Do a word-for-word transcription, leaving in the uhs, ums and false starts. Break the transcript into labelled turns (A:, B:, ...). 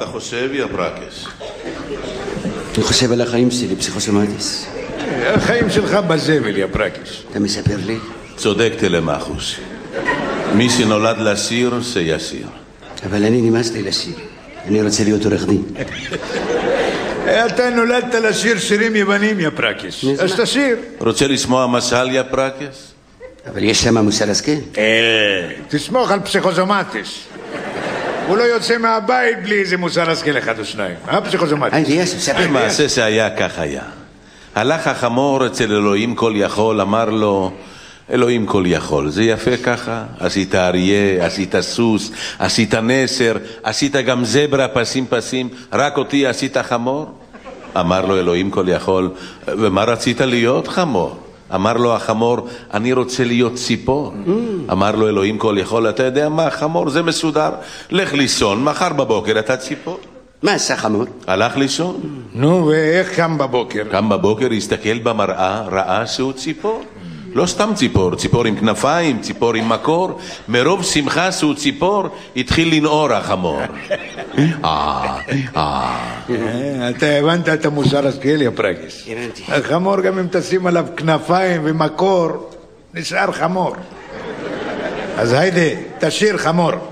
A: חושב, יא ברקס?
B: אני חושב על החיים שלי, פסיכוסומטיס.
C: החיים שלך בזבל, יא ברקס.
B: אתה מספר לי?
A: צודק תלמחוס. מי שנולד לשיר, שישיר.
B: אבל אני נמאס לי לשיר. אני רוצה להיות עורך דין.
C: אתה נולדת לשיר שירים יוונים, יא ברקס. אז תשיר.
A: רוצה לשמוע משל, יא ברקס?
B: אבל יש שם מוסר השכל.
C: אה, תסמוך על פסיכוסומטיס. הוא לא יוצא מהבית בלי איזה מוסר השכל אחד או שניים. אה, פסיכוסומטיס?
B: היי, דיאס, ספר.
A: מעשה שהיה כך היה. הלך החמור אצל אלוהים כל יכול, אמר לו, אלוהים כל יכול, זה יפה ככה? עשית אריה, עשית סוס, עשית נסר, עשית גם זברה פסים פסים, רק אותי עשית חמור? אמר לו אלוהים כל יכול, ומה רצית להיות חמור? אמר לו החמור, אני רוצה להיות ציפור. אמר לו אלוהים כל יכול, אתה יודע מה, חמור זה מסודר, לך לישון, מחר בבוקר אתה ציפור.
B: מה עשה חמור?
A: הלך לישון.
C: נו, ואיך קם בבוקר?
A: קם בבוקר, הסתכל במראה, ראה שהוא ציפור. לא סתם ציפור, ציפור עם כנפיים, ציפור עם מקור. מרוב שמחה שהוא ציפור, התחיל לנעור החמור. אה, אה.
C: אתה הבנת את המוסר השכל, יא ברקס.
B: הבנתי.
C: החמור גם אם תשים עליו כנפיים ומקור, נשאר חמור. אז היידה, תשיר חמור.